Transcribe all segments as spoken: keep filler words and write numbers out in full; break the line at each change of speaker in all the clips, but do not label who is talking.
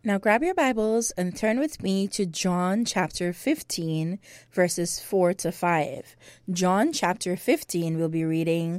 Now grab your Bibles and turn with me to John chapter fifteen, verses four to five. John chapter fifteen, we'll be reading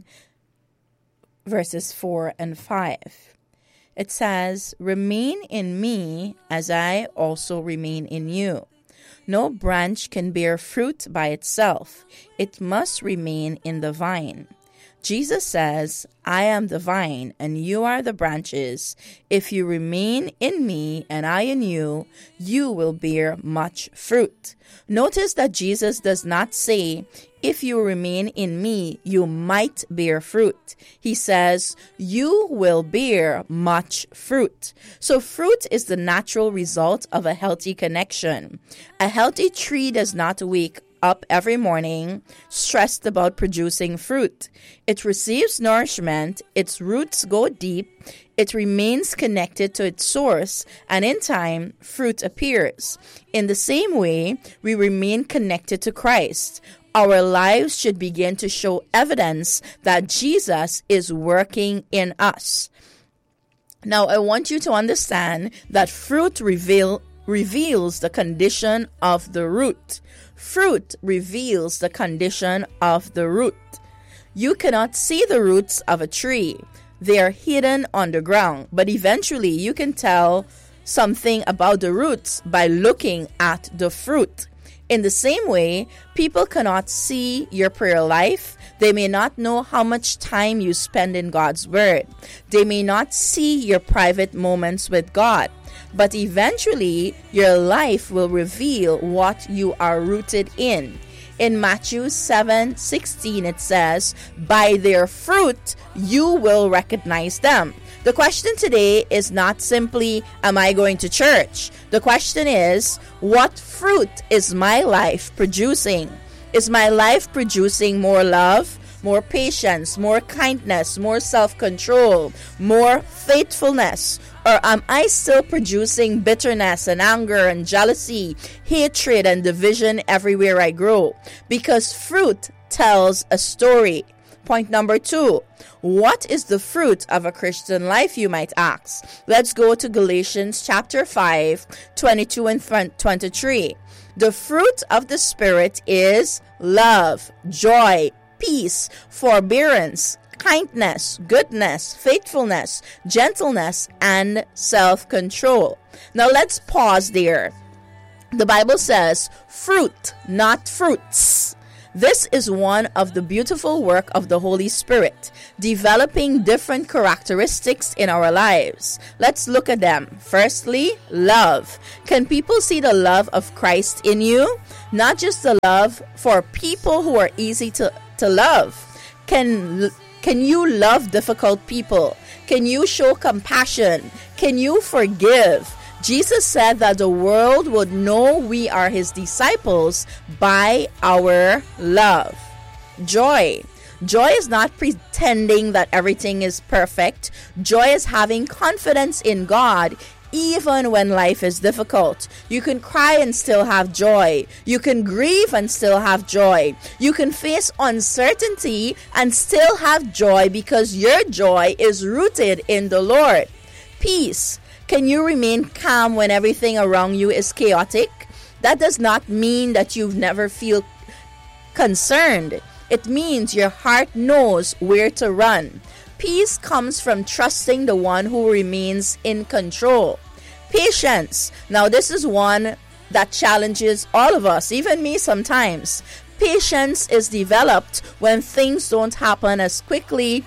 verses four and five. It says, "Remain in me as I also remain in you. No branch can bear fruit by itself. It must remain in the vine. Jesus says, I am the vine, and you are the branches. If you remain in me, and I in you, you will bear much fruit." Notice that Jesus does not say, if you remain in me, you might bear fruit. He says, you will bear much fruit. So fruit is the natural result of a healthy connection. A healthy tree does not wake up every morning stressed about producing fruit. It receives nourishment, its roots go deep, it remains connected to its source, and in time, fruit appears. In the same way, we remain connected to Christ. Our lives should begin to show evidence that Jesus is working in us. Now, I want you to understand that fruit reveal, reveals the condition of the root. Fruit reveals the condition of the root. You cannot see the roots of a tree. They are hidden underground, but eventually you can tell something about the roots by looking at the fruit. In the same way, people cannot see your prayer life. They may not know how much time you spend in God's Word. They may not see your private moments with God. But eventually, your life will reveal what you are rooted in. In Matthew seven sixteen, it says, by their fruit, you will recognize them. The question today is not simply, am I going to church? The question is, what fruit is my life producing? Is my life producing more love, more patience, more kindness, more self-control, more faithfulness? Or am I still producing bitterness and anger and jealousy, hatred and division everywhere I grow? Because fruit tells a story. Point number two, what is the fruit of a Christian life, you might ask? Let's go to Galatians chapter five, twenty-two and twenty-three. The fruit of the Spirit is love, joy, peace, forbearance, kindness, goodness, faithfulness, gentleness, and self-control. Now let's pause there. The Bible says fruit, not fruits. This is one of the beautiful work of the Holy Spirit, developing different characteristics in our lives. Let's look at them. Firstly, love. Can people see the love of Christ in you? Not just the love for people who are easy to, to love. Can Can you love difficult people? Can you show compassion? Can you forgive? Jesus said that the world would know we are his disciples by our love. Joy. Joy is not pretending that everything is perfect. Joy is having confidence in God even when life is difficult. You can cry and still have joy. You can grieve and still have joy. You can face uncertainty and still have joy because your joy is rooted in the Lord. Peace. Can you remain calm when everything around you is chaotic? That does not mean that you never feel concerned. It means your heart knows where to run. Peace comes from trusting the one who remains in control. Patience. Now this is one that challenges all of us, even me sometimes. Patience is developed when things don't happen as quickly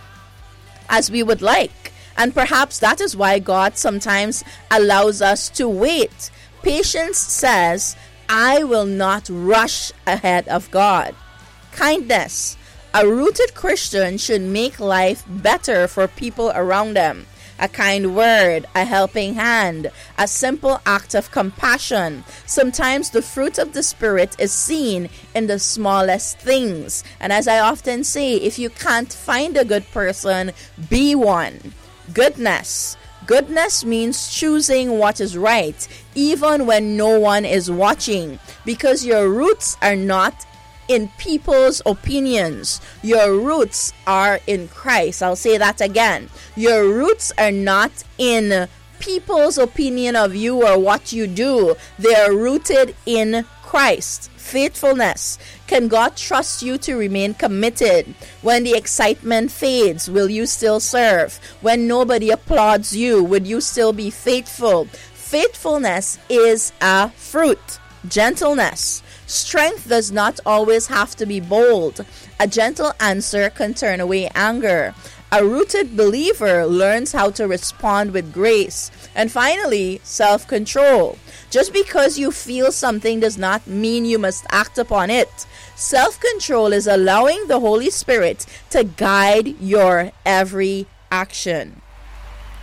as we would like. And perhaps that is why God sometimes allows us to wait. Patience says, I will not rush ahead of God. Kindness. A rooted Christian should make life better for people around them. A kind word, a helping hand, a simple act of compassion. Sometimes the fruit of the Spirit is seen in the smallest things. And as I often say, if you can't find a good person, be one. Goodness. Goodness means choosing what is right, even when no one is watching, because your roots are not in people's opinions. Your roots are in Christ. I'll say that again. Your roots are not in people's opinion of you or what you do. They are rooted in Christ. Faithfulness. Can God trust you to remain committed? When the excitement fades, will you still serve? When nobody applauds you, would you still be faithful? Faithfulness is a fruit. Gentleness. Strength does not always have to be bold. A gentle answer can turn away anger. A rooted believer learns how to respond with grace. And finally, self-control. Just because you feel something does not mean you must act upon it. Self-control is allowing the Holy Spirit to guide your every action.